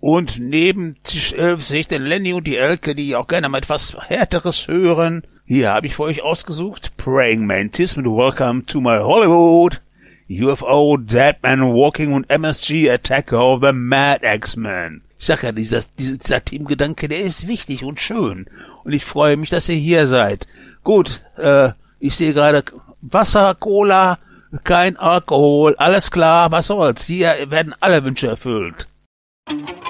Und neben Tisch 11 sehe ich den Lenny und die Elke, die auch gerne mal etwas Härteres hören. Hier habe ich für euch ausgesucht Praying Mantis mit Welcome to my Hollywood, UFO, Deadman Walking und MSG Attacker of the Mad X-Men. Ich sag ja, dieser Teamgedanke, der ist wichtig und schön. Und ich freue mich, dass ihr hier seid. Gut, ich sehe gerade Wasser, Cola, kein Alkohol, alles klar, was soll's. Hier werden alle Wünsche erfüllt.